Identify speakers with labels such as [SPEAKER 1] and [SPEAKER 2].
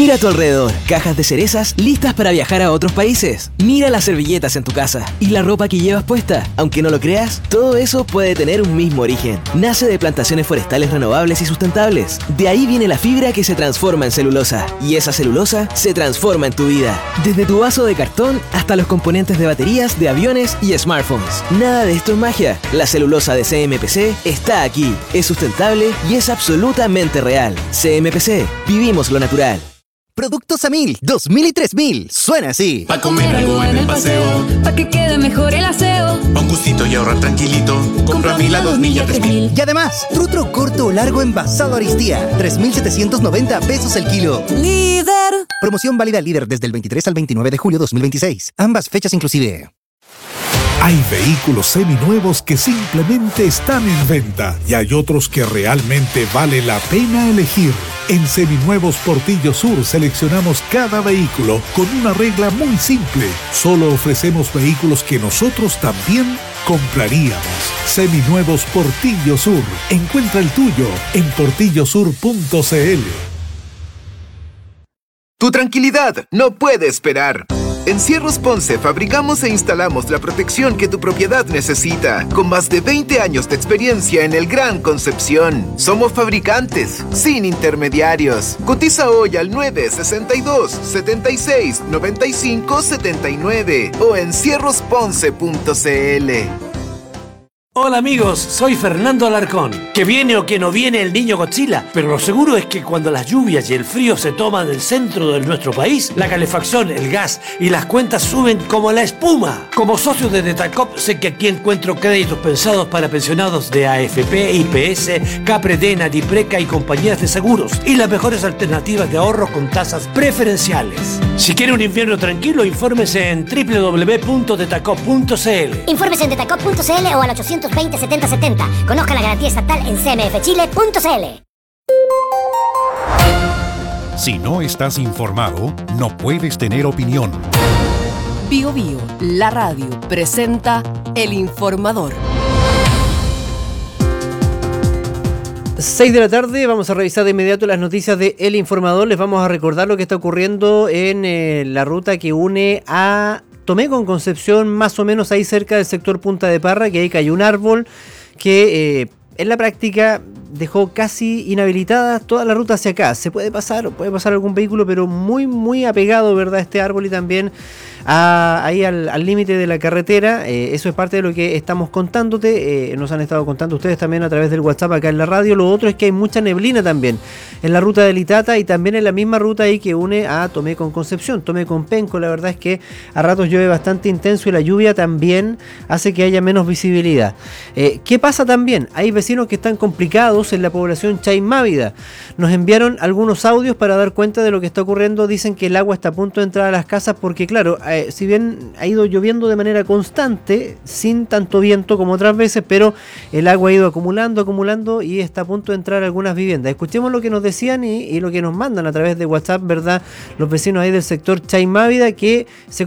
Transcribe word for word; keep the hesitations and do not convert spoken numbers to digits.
[SPEAKER 1] Mira a tu alrededor, cajas de cerezas listas para viajar a otros países. Mira las servilletas en tu casa y la ropa que llevas puesta. Aunque no lo creas, todo eso puede tener un mismo origen. Nace de plantaciones forestales renovables y sustentables. De ahí viene la fibra que se transforma en celulosa. Y esa celulosa se transforma en tu vida. Desde tu vaso de cartón hasta los componentes de baterías de aviones y smartphones. Nada de esto es magia. La celulosa de C M P C está aquí. Es sustentable y es absolutamente real. C M P C. Vivimos lo natural.
[SPEAKER 2] Productos a mil, dos mil y tres mil. Suena así.
[SPEAKER 3] Pa' comer algo en el paseo,
[SPEAKER 4] pa' que quede mejor el aseo.
[SPEAKER 3] Pa' un gustito y ahorrar tranquilito. Compra a mil a dos mil y a tres mil.
[SPEAKER 2] Y además, trutro corto o largo envasado Aristía. tres mil setecientos noventa pesos el kilo.
[SPEAKER 4] Líder.
[SPEAKER 2] Promoción válida líder desde el veintitrés al veintinueve de julio dos mil veintiséis. Ambas fechas inclusive.
[SPEAKER 5] Hay vehículos seminuevos que simplemente están en venta y hay otros que realmente vale la pena elegir. En Seminuevos Portillo Sur seleccionamos cada vehículo con una regla muy simple. Solo ofrecemos vehículos que nosotros también compraríamos. Seminuevos Portillo Sur. Encuentra el tuyo en portillo sur punto c l.
[SPEAKER 6] Tu tranquilidad no puede esperar. En Cierros Ponce fabricamos e instalamos la protección que tu propiedad necesita, con más de veinte años de experiencia en el Gran Concepción. Somos fabricantes, sin intermediarios. Cotiza hoy al nueve sesenta y dos, setenta y seis, noventa y cinco, setenta y nueve o en cierros ponce punto c l.
[SPEAKER 7] Hola amigos, soy Fernando Alarcón. Que viene o que no viene el niño Godzilla, pero lo seguro es que cuando las lluvias y el frío se toman el centro de nuestro país, la calefacción, el gas y las cuentas suben como la espuma. Como socio de Detacop sé que aquí encuentro créditos pensados para pensionados de A F P, I P S, Capredena, Dipreca y compañías de seguros y las mejores alternativas de ahorro con tasas preferenciales. Si quiere un invierno tranquilo, infórmese en doble u doble u doble u punto detacop punto c l.
[SPEAKER 8] Infórmese en detacop punto c l o al ochocientos veinte, setenta setenta. Conozca la garantía estatal en c m f chile punto c l.
[SPEAKER 9] Si no estás informado, no puedes tener opinión.
[SPEAKER 10] Bio Bio, la radio, presenta El Informador.
[SPEAKER 11] seis de la tarde, vamos a revisar de inmediato las noticias de El Informador. Les vamos a recordar lo que está ocurriendo en eh, la ruta que une a Tomé con Concepción, más o menos ahí cerca del sector Punta de Parra, que ahí cayó un árbol que eh, en la práctica dejó casi inhabilitada toda la ruta hacia acá. Se puede pasar, puede pasar algún vehículo, pero muy, muy apegado, ¿verdad?, a este árbol y también a, ahí al límite de la carretera. Eh, eso es parte de lo que estamos contándote. Eh, nos han estado contando ustedes también a través del WhatsApp acá en la radio. Lo otro es que hay mucha neblina también en la ruta del Itata y también en la misma ruta ahí que une a Tomé con Concepción, Tomé con Penco. La verdad es que a ratos llueve bastante intenso y la lluvia también hace que haya menos visibilidad. Eh, ¿Qué pasa también? Hay vecinos que están complicados en la población Chaimávida. Nos enviaron algunos audios para dar cuenta de lo que está ocurriendo. Dicen que el agua está a punto de entrar a las casas porque, claro, eh, si bien ha ido lloviendo de manera constante, sin tanto viento como otras veces, pero el agua ha ido acumulando, acumulando y está a punto de entrar a algunas viviendas. Escuchemos lo que nos decían y, y lo que nos mandan a través de WhatsApp, ¿verdad?, los vecinos ahí del sector Chaimávida, que se